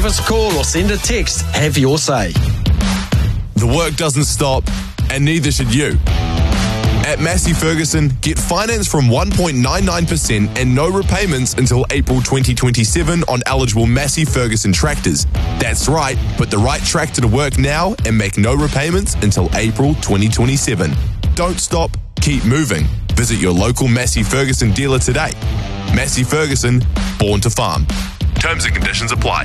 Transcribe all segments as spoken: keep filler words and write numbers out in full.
Give us a call or send a text. Have your say. The work doesn't stop, and neither should you. At Massey Ferguson, get finance from one point nine nine percent and no repayments until April twenty twenty-seven on eligible Massey Ferguson tractors. That's right, put the right tractor to work now and make no repayments until April twenty twenty-seven. Don't stop, keep moving. Visit your local Massey Ferguson dealer today. Massey Ferguson, born to farm. Terms and conditions apply.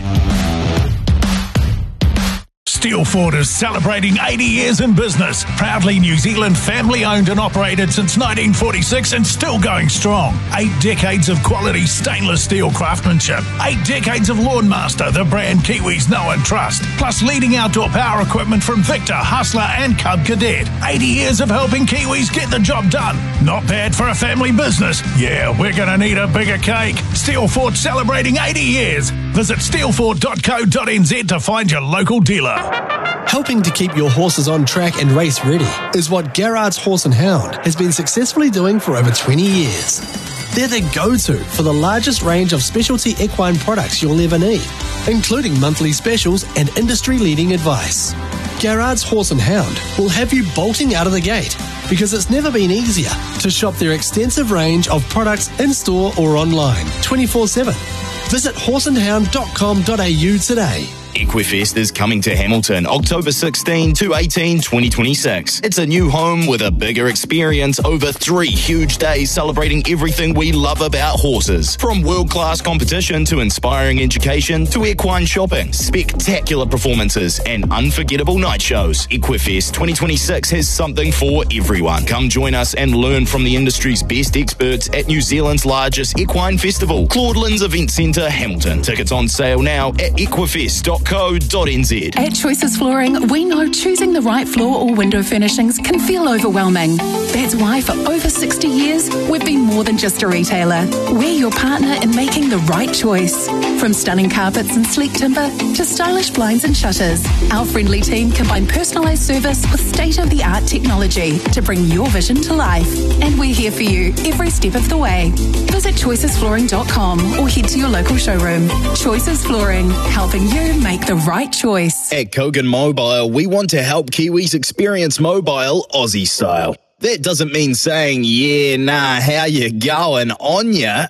Steelford is celebrating eighty years in business. Proudly New Zealand family-owned and operated since nineteen forty-six and still going strong. Eight decades of quality stainless steel craftsmanship. Eight decades of Lawnmaster, the brand Kiwis know and trust. Plus leading outdoor power equipment from Victor, Hustler and Cub Cadet. eighty years of helping Kiwis get the job done. Not bad for a family business. Yeah, we're going to need a bigger cake. Steelford celebrating eighty years. Visit steelford dot co dot n z to find your local dealer. Helping to keep your horses on track and race ready is what Garrard's Horse and Hound has been successfully doing for over twenty years. They're the go-to for the largest range of specialty equine products you'll ever need, including monthly specials and industry-leading advice. Garrard's Horse and Hound will have you bolting out of the gate because it's never been easier to shop their extensive range of products in-store or online twenty-four seven. Visit horse and hound dot com dot a u today. Equifest is coming to Hamilton October sixteenth to eighteenth, twenty twenty-six. It's a new home with a bigger experience over three huge days celebrating everything we love about horses. From world-class competition to inspiring education to equine shopping, spectacular performances and unforgettable night shows. Equifest twenty twenty-six has something for everyone. Come join us and learn from the industry's best experts at New Zealand's largest equine festival, Claudelands Event Centre, Hamilton. Tickets on sale now at equifest dot co dot n z. At Choices Flooring, we know choosing the right floor or window furnishings can feel overwhelming. That's why for over sixty years, we've been more than just a retailer. We're your partner in making the right choice. From stunning carpets and sleek timber to stylish blinds and shutters, our friendly team combine personalised service with state-of-the-art technology to bring your vision to life. And we're here for you every step of the way. Visit choices flooring dot com or head to your local showroom. Choices Flooring, helping you make the right choice. At Kogan Mobile, we want to help Kiwis experience mobile Aussie style. That doesn't mean saying, yeah, nah, how you going on ya?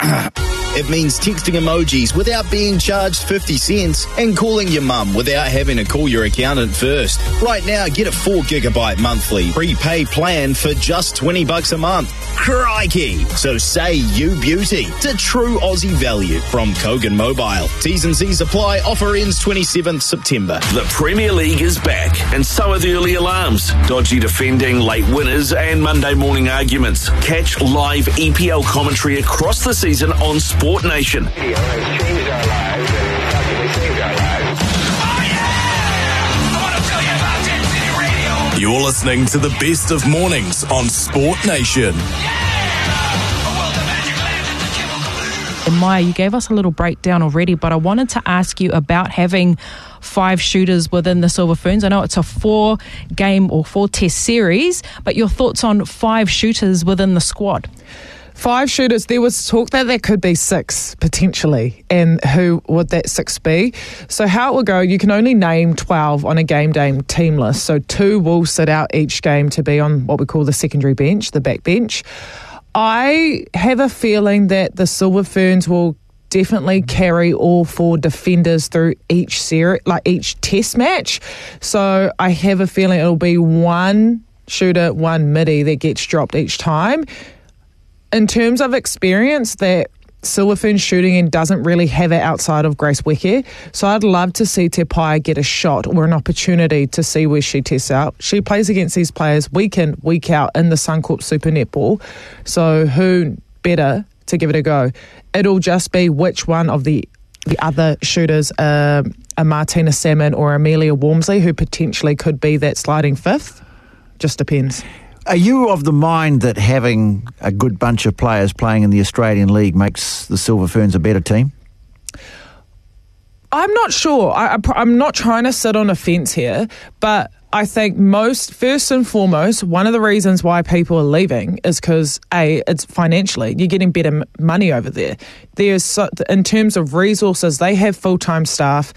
It means texting emojis without being charged fifty cents and calling your mum without having to call your accountant first. Right now, get a four gigabyte monthly prepay plan for just twenty bucks a month. Crikey! So say you beauty to true Aussie value from Kogan Mobile. T's and C's apply. Offer ends twenty-seventh September. The Premier League is back, and so are the early alarms. Dodgy defending, late winners, and Monday morning arguments. Catch live E P L commentary across the season on Sport Nation. You're listening to the best of mornings on Sport Nation. And Maya, you gave us a little breakdown already, but I wanted to ask you about having five shooters within the Silver Ferns. I know it's a four game or four test series, but your thoughts on five shooters within the squad? Five shooters. There was talk that there could be six potentially, and who would that six be? So how it will go, you can only name twelve on a game day team list. So two will sit out each game to be on what we call the secondary bench, the back bench. I have a feeling that the Silver Ferns will definitely carry all four defenders through each series, like each test match. So I have a feeling it'll be one shooter, one midi that gets dropped each time. In terms of experience, that Silver Ferns shooting in doesn't really have it outside of Grace Weke. So I'd love to see Te Paia get a shot or an opportunity to see where she tests out. She plays against these players week in, week out in the Suncorp Super Netball. So who better to give it a go? It'll just be which one of the the other shooters, uh, a Martina Salmon or Amelia Walmsley, who potentially could be that sliding fifth. Just depends. Are you of the mind that having a good bunch of players playing in the Australian League makes the Silver Ferns a better team? I'm not sure. I, I'm not trying to sit on a fence here, but I think most, first and foremost, one of the reasons why people are leaving is because, A, it's financially. You're getting better money over there. There's, so, in terms of resources, they have full-time staff.